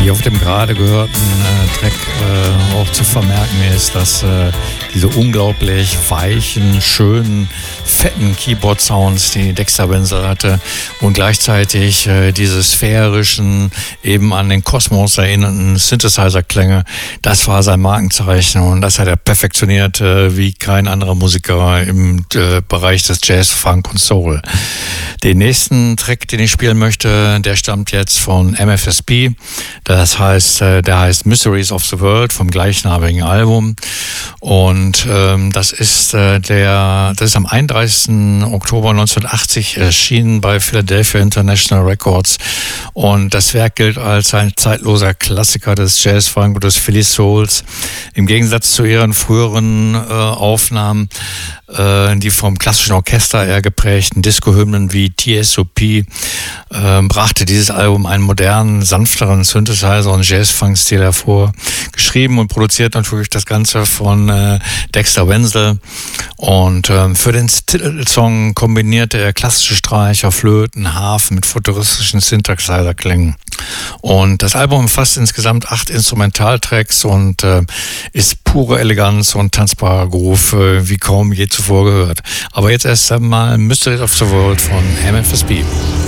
Hier auf dem gerade gehörten Track auch zu vermerken ist, dass diese unglaublich weichen, schönen, fetten Keyboard-Sounds, die Dexter Wenzel hatte, und gleichzeitig diese sphärischen, eben an den Kosmos erinnernden Synthesizer-Klänge, das war sein Markenzeichen, und das hat er perfektioniert wie kein anderer Musiker im Bereich des Jazz, Funk und Soul. Den nächsten Track, den ich spielen möchte, der stammt jetzt von MFSB. Das heißt, der heißt Mysteries of the World vom gleichnamigen Album. Und das ist am 31. Oktober 1980 erschienen bei Philadelphia International Records. Und das Werk gilt als ein zeitloser Klassiker des Jazz, Funk und des Philly Souls. Im Gegensatz zu ihren früheren Aufnahmen, die vom klassischen Orchester eher geprägten Disco-Hymnen wie TSOP, brachte dieses Album einen modernen, sanfteren Synthesizer- und Jazz-Funk-Stil hervor. Geschrieben und produziert natürlich das Ganze von Dexter Wenzel. Und für den Titelsong kombinierte er klassische Streicher, Flöten, Harfen mit futuristischen Synthesizer-Klängen. Und das Album umfasst insgesamt 8 Instrumentaltracks und ist pure Eleganz und tanzbarer Groove, wie kaum je zuvor gehört. Aber jetzt erst einmal Mysteries of the World von MFSB.